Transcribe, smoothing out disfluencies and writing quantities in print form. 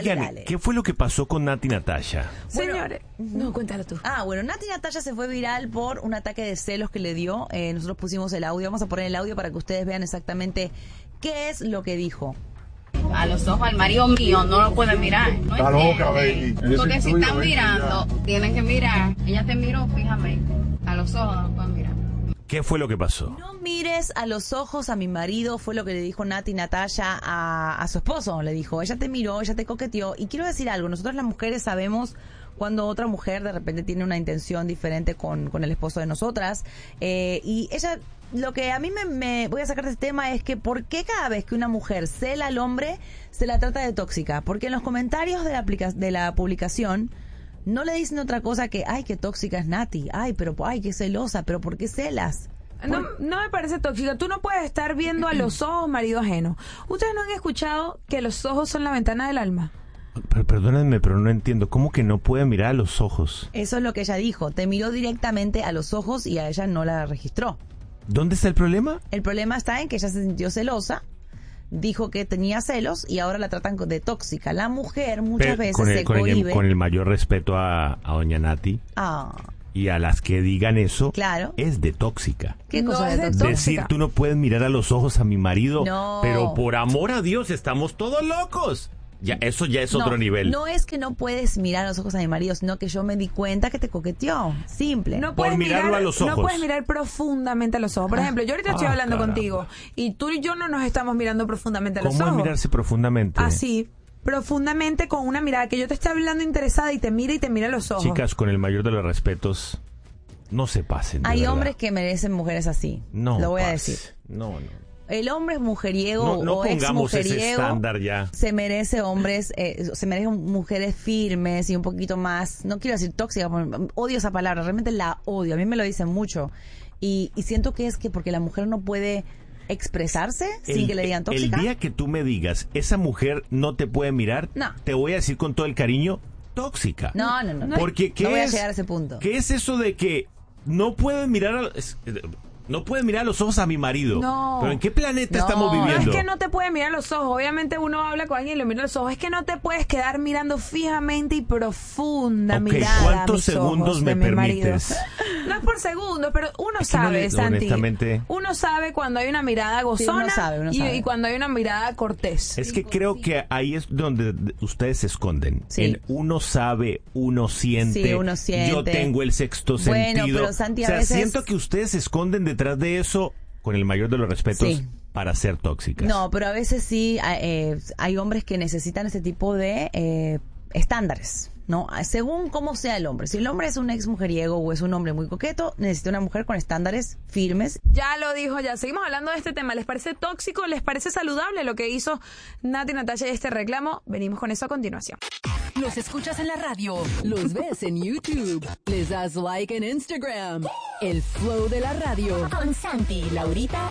Oigan, dale. ¿qué fue lo que pasó con Nati Natasha? Señores, no, cuéntalo tú. Bueno, Nati Natasha se fue viral por un ataque de celos que le dio. Nosotros pusimos el audio, vamos a poner el audio para que ustedes vean exactamente qué es lo que dijo. A los ojos al marido mío no lo pueden mirar. No está loca, baby. Porque si están mirando, tienen que mirar. Ella te miró fijamente. A los ojos no lo pueden mirar. ¿Qué fue lo que pasó? No mires a los ojos a mi marido, fue lo que le dijo Nati Natasha a su esposo. Le dijo, ella te miró, ella te coqueteó. Y quiero decir algo, nosotros las mujeres sabemos cuando otra mujer de repente tiene una intención diferente con el esposo de nosotras. Y ella, lo que a mí me voy a sacar de este tema es que ¿por qué cada vez que una mujer cela al hombre se la trata de tóxica? Porque en los comentarios de la publicación no le dicen otra cosa que, ay, qué tóxica es Nati, ay, qué celosa, pero ¿por qué celas? No me parece tóxica. Tú no puedes estar viendo a los ojos marido ajeno. ¿Ustedes no han escuchado que los ojos son la ventana del alma? Perdónenme, pero no entiendo. ¿Cómo que no puede mirar a los ojos? Eso es lo que ella dijo. Te miró directamente a los ojos y a ella no la registró. ¿Dónde está el problema? El problema está en que ella se sintió celosa, dijo que tenía celos y ahora la tratan de tóxica. La mujer muchas veces se cohíbe. Con el mayor respeto a doña Nati. Y a las que digan eso, claro, es de tóxica. ¿Qué cosa es de tóxica? Decir, tú no puedes mirar a los ojos a mi marido, No. pero por amor a Dios, estamos todos locos. Ya, eso ya es otro nivel. No es que no puedes mirar a los ojos a mi marido, sino que yo me di cuenta que te coqueteó. Simple. No Por puedes mirarlo a los ojos. No puedes mirar profundamente a los ojos. Por ejemplo, yo ahorita estoy hablando contigo y tú y yo no nos estamos mirando profundamente a los ojos. ¿Cómo es mirarse profundamente? Así, profundamente, con una mirada que yo te esté hablando interesada y te mira a los ojos. Chicas, con el mayor de los respetos, no se pasen. Hay verdad. hombres que merecen mujeres así. No, lo voy a parce. decir. No. El hombre es mujeriego No o ex pongamos ese mujeriego. estándar ya. Se merece hombres, se merecen mujeres firmes y un poquito más, no quiero decir tóxica, odio esa palabra, realmente la odio, a mí me lo dicen mucho. Y siento que es que porque la mujer no puede expresarse sin que le digan tóxica. El día que tú me digas, esa mujer no te puede mirar, No. te voy a decir con todo el cariño, tóxica. No. Porque no voy a llegar a ese punto. ¿Qué es eso de que no puedes mirar no puedes mirar a los ojos a mi marido? No. ¿Pero en qué planeta No. estamos No viviendo? es que no te puedes mirar los ojos. Obviamente uno habla con alguien y le mira los ojos. Es que no te puedes quedar mirando fijamente y profunda Ok, mirada. ¿cuántos a mis segundos ojos me de mi marido. permites? No es por segundos, pero uno Es que no sabe, le- Santi. honestamente. Uno sabe cuando hay una mirada gozona uno sabe. y cuando hay una mirada cortés. Es que creo que ahí es donde ustedes se esconden. Sí. En uno sabe, uno siente. Sí, uno siente. Yo tengo el sexto Bueno, sentido. pero Santi, a o sea, veces- siento que ustedes se esconden detrás de eso con el mayor de los respetos Sí. para ser tóxicas. No, pero a veces sí hay hombres que necesitan ese tipo de estándares, ¿no? Según cómo sea el hombre. Si el hombre es un ex mujeriego o es un hombre muy coqueto, necesita una mujer con estándares firmes. Ya lo dijo, ya. Seguimos hablando de este tema. ¿Les parece tóxico? ¿Les parece saludable lo que hizo Nati Natasha y este reclamo? Venimos con eso a continuación. Los escuchas en la radio, los ves en YouTube, les das like en Instagram. El flow de la radio. Con Santi, Laurita